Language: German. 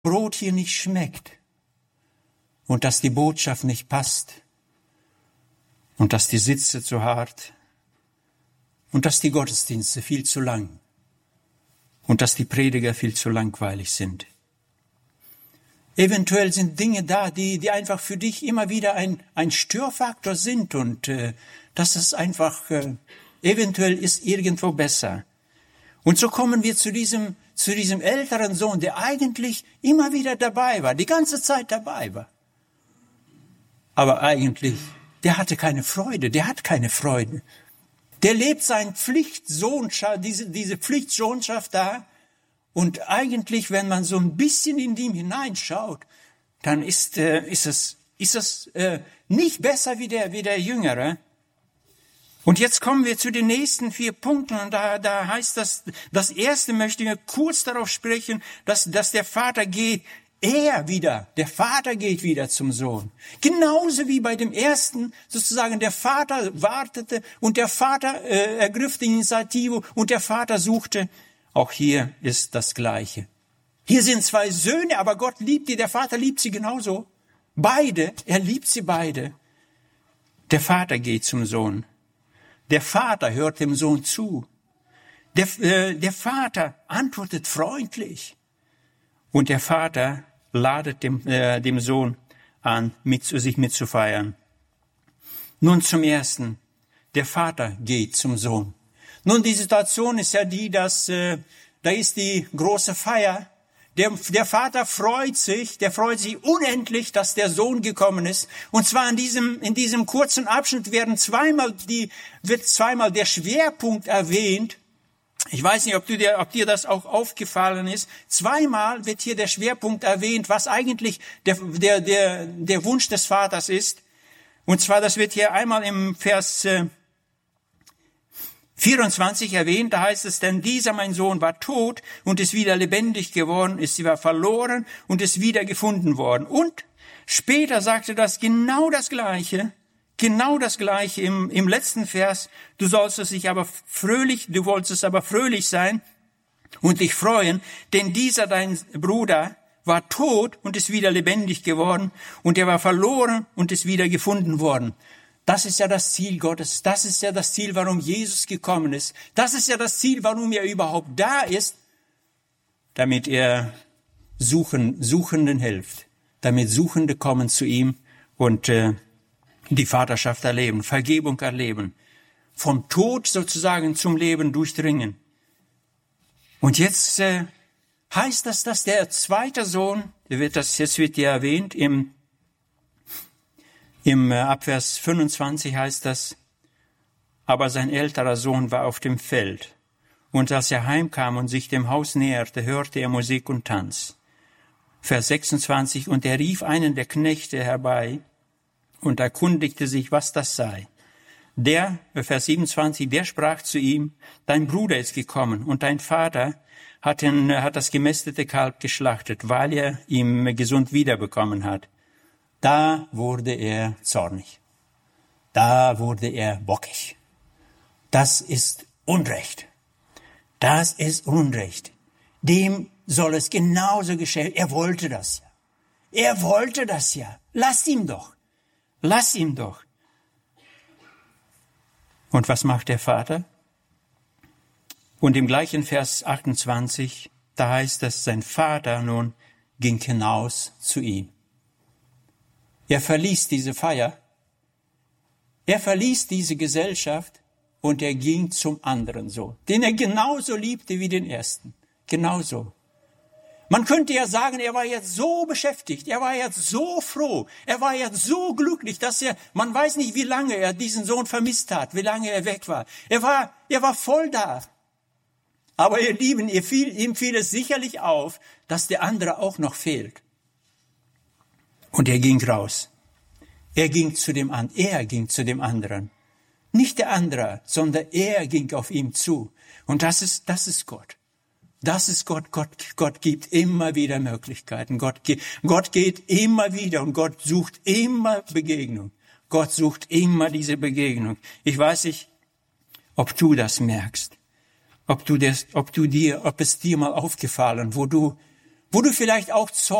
Brot hier nicht schmeckt und dass die Botschaft nicht passt und dass die Sitze zu hart und dass die Gottesdienste viel zu lang und dass die Prediger viel zu langweilig sind. Eventuell sind Dinge da, die einfach für dich immer wieder ein Störfaktor sind und dass es einfach eventuell ist irgendwo besser. Und so kommen wir zu diesem älteren Sohn, der eigentlich immer wieder dabei war, die ganze Zeit dabei war. Aber eigentlich, der hatte keine Freude, der hat keine Freude. Der lebt seine Pflichtsohnschaft, diese Pflichtsohnschaft da. Und eigentlich, wenn man so ein bisschen in ihm hineinschaut, dann ist es nicht besser wie der Jüngere. Und jetzt kommen wir zu den nächsten 4 Punkten. Und da heißt das erste möchte ich kurz darauf sprechen, dass der Vater geht. Der Vater geht wieder zum Sohn. Genauso wie bei dem ersten, sozusagen, der Vater wartete und der Vater ergriff die Initiative und der Vater suchte. Auch hier ist das Gleiche. Hier sind 2 Söhne, aber Gott liebt die, der Vater liebt sie genauso. Beide, er liebt sie beide. Der Vater geht zum Sohn. Der Vater hört dem Sohn zu. Der Vater antwortet freundlich. Und der Vater ladet dem Sohn an, sich mitzufeiern. Nun zum Ersten. Der Vater geht zum Sohn. Nun, die Situation ist ja die, dass da ist die große Feier. Der Vater freut sich unendlich, dass der Sohn gekommen ist. Und zwar in diesem kurzen Abschnitt wird zweimal der Schwerpunkt erwähnt. Ich weiß nicht, ob dir das auch aufgefallen ist. Zweimal wird hier der Schwerpunkt erwähnt, was eigentlich der Wunsch des Vaters ist. Und zwar, das wird hier einmal im Vers 24 erwähnt, da heißt es, denn dieser, mein Sohn, war tot und ist wieder lebendig geworden, sie war verloren und ist wieder gefunden worden. Und später sagte das genau das Gleiche im letzten Vers, du wolltest aber fröhlich sein und dich freuen, denn dieser, dein Bruder, war tot und ist wieder lebendig geworden und er war verloren und ist wieder gefunden worden. Das ist ja das Ziel Gottes. Das ist ja das Ziel, warum Jesus gekommen ist. Das ist ja das Ziel, warum er überhaupt da ist, damit er Suchenden hilft, damit Suchende kommen zu ihm und die Vaterschaft erleben, Vergebung erleben, vom Tod sozusagen zum Leben durchdringen. Und jetzt heißt das, dass der zweite Sohn, jetzt wird ja erwähnt, im Abvers 25 heißt das, aber sein älterer Sohn war auf dem Feld. Und als er heimkam und sich dem Haus näherte, hörte er Musik und Tanz. Vers 26, und er rief einen der Knechte herbei und erkundigte sich, was das sei. Vers 27, der sprach zu ihm, dein Bruder ist gekommen und dein Vater hat das gemästete Kalb geschlachtet, weil er ihm gesund wiederbekommen hat. Da wurde er zornig. Da wurde er bockig. Das ist Unrecht. Das ist Unrecht. Dem soll es genauso geschehen. Er wollte das ja. Lass ihm doch. Und was macht der Vater? Und im gleichen Vers 28, da heißt es, sein Vater nun ging hinaus zu ihm. Er verließ diese Feier, er verließ diese Gesellschaft und er ging zum anderen Sohn, den er genauso liebte wie den ersten. Genauso. Man könnte ja sagen, er war jetzt so beschäftigt, er war jetzt so froh, er war jetzt so glücklich, dass man weiß nicht, wie lange er diesen Sohn vermisst hat, wie lange er weg war. Er war voll da. Aber ihr Lieben, ihm fiel es sicherlich auf, dass der andere auch noch fehlt. Und er ging raus. Er ging zu dem anderen. Nicht der andere, sondern er ging auf ihn zu. Und das ist Gott. Das ist Gott. Gott gibt immer wieder Möglichkeiten. Gott geht immer wieder und Gott sucht immer Begegnung. Gott sucht immer diese Begegnung. Ich weiß nicht, ob du das merkst. Ob es dir mal aufgefallen, wo wo du vielleicht auch